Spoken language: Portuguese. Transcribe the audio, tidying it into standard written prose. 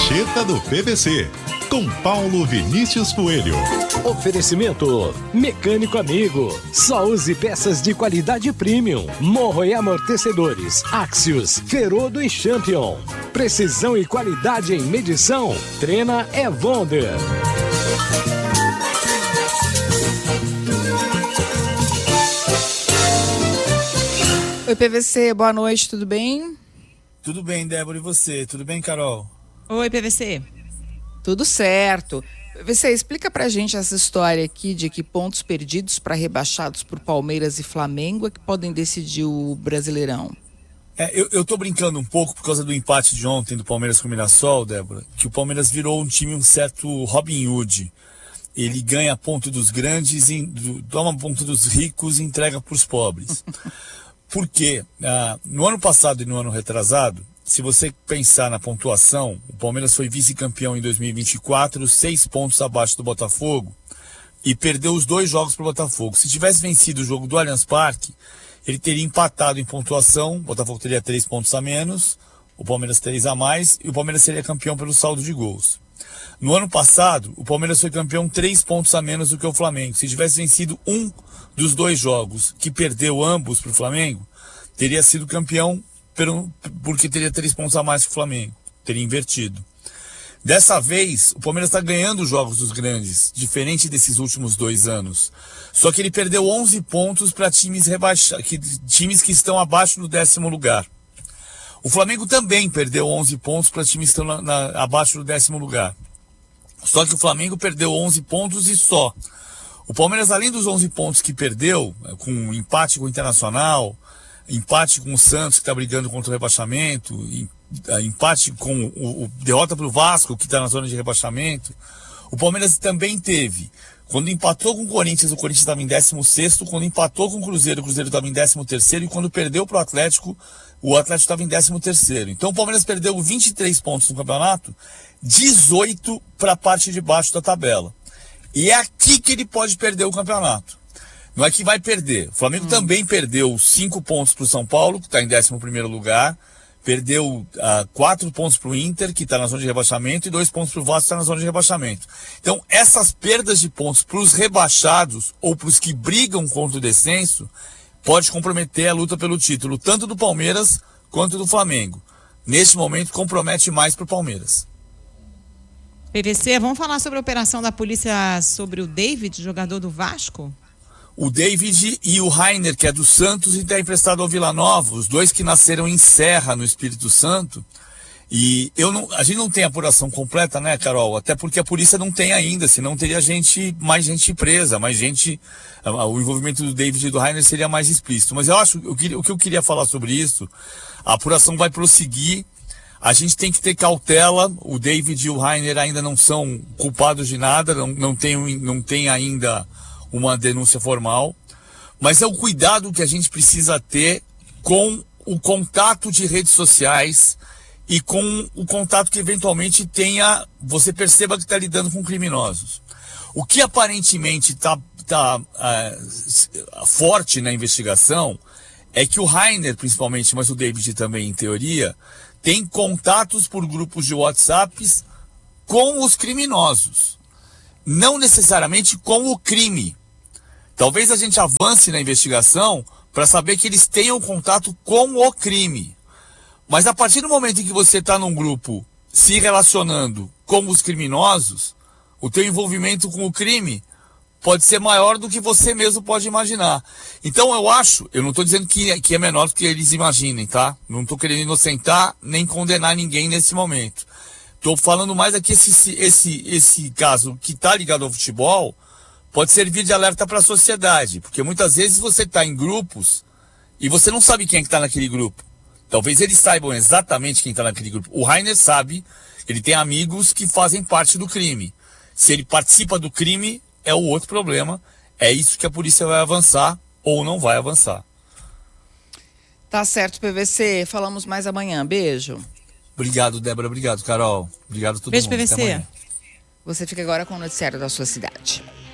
Prancheta do PVC, com Paulo Vinícius Coelho. Oferecimento Mecânico Amigo. Só use peças de qualidade premium. Morro e amortecedores Axios, Ferodo e Champion. Precisão e qualidade em medição. Trena é Wonder. Oi, PVC, boa noite, tudo bem? Tudo bem, Débora, e você? Tudo bem, Carol? Oi, PVC. Tudo certo. PVC, explica pra gente essa história aqui de que pontos perdidos para rebaixados por Palmeiras e Flamengo é que podem decidir o Brasileirão. Eu tô brincando um pouco por causa do empate de ontem do Palmeiras com o Mirassol, Débora, que o Palmeiras virou um time, um certo Robin Hood. Ele ganha ponto dos grandes, toma ponto dos ricos e entrega pros pobres. Porque no ano passado e no ano retrasado, se você pensar na pontuação, o Palmeiras foi vice-campeão em 2024, 6 pontos abaixo do Botafogo, e perdeu os 2 jogos para o Botafogo. Se tivesse vencido o jogo do Allianz Parque, ele teria empatado em pontuação, o Botafogo teria 3 pontos a menos, o Palmeiras 3 a mais, e o Palmeiras seria campeão pelo saldo de gols. No ano passado, o Palmeiras foi campeão 3 pontos a menos do que o Flamengo. Se tivesse vencido um dos 2 jogos, que perdeu ambos para o Flamengo, teria sido campeão porque teria 3 pontos a mais que o Flamengo. Teria invertido. Dessa vez, o Palmeiras está ganhando os jogos dos grandes, diferente desses últimos 2 anos. Só que ele perdeu 11 pontos para times que estão abaixo do 10º lugar. O Flamengo também perdeu 11 pontos para times que estão abaixo do 10º lugar. Só que o Flamengo perdeu 11 pontos e só. O Palmeiras, além dos 11 pontos que perdeu, com um empate com o Internacional, empate com o Santos, que está brigando contra o rebaixamento, empate com o derrota para o Vasco, que está na zona de rebaixamento, o Palmeiras também teve. Quando empatou com o Corinthians estava em 16º, quando empatou com o Cruzeiro estava em 13º, e quando perdeu para o Atlético estava em 13º. Então o Palmeiras perdeu 23 pontos no campeonato, 18 para a parte de baixo da tabela. E é aqui que ele pode perder o campeonato. Não é que vai perder. O Flamengo também perdeu 5 pontos para o São Paulo, que está em 11º lugar. Perdeu 4 pontos para o Inter, que está na zona de rebaixamento, e 2 pontos para o Vasco, que está na zona de rebaixamento. Então, essas perdas de pontos para os rebaixados ou para os que brigam contra o descenso pode comprometer a luta pelo título, tanto do Palmeiras quanto do Flamengo. Neste momento, compromete mais para o Palmeiras. PVC, vamos falar sobre a operação da polícia sobre o David, jogador do Vasco? O David e o Rainer, que é do Santos e está emprestado ao Vila Nova, os 2 que nasceram em Serra, no Espírito Santo. E a gente não tem apuração completa, né, Carol? Até porque a polícia não tem ainda, senão teria mais gente presa, o envolvimento do David e do Rainer seria mais explícito. Mas eu acho, o que eu queria falar sobre isso, a apuração vai prosseguir, a gente tem que ter cautela, o David e o Rainer ainda não são culpados de nada, não tem ainda uma denúncia formal, mas é o cuidado que a gente precisa ter com o contato de redes sociais e com o contato que eventualmente você perceba que está lidando com criminosos. O que aparentemente está forte na investigação é que o Rainer, principalmente, mas o David também, em teoria, tem contatos por grupos de WhatsApps com os criminosos, não necessariamente com o crime. Talvez a gente avance na investigação para saber que eles tenham contato com o crime. Mas a partir do momento em que você está num grupo se relacionando com os criminosos, o teu envolvimento com o crime pode ser maior do que você mesmo pode imaginar. Então eu não estou dizendo que é menor do que eles imaginem, tá? Não estou querendo inocentar nem condenar ninguém nesse momento. Estou falando mais aqui esse caso que está ligado ao futebol pode servir de alerta para a sociedade, porque muitas vezes você está em grupos e você não sabe quem é que está naquele grupo. Talvez eles saibam exatamente quem está naquele grupo. O Rainer sabe, ele tem amigos que fazem parte do crime. Se ele participa do crime, é o outro problema. É isso que a polícia vai avançar ou não vai avançar. Tá certo, PVC. Falamos mais amanhã. Beijo. Obrigado, Débora. Obrigado, Carol. Obrigado a todo Beijo, mundo. PVC. Você fica agora com o noticiário da sua cidade.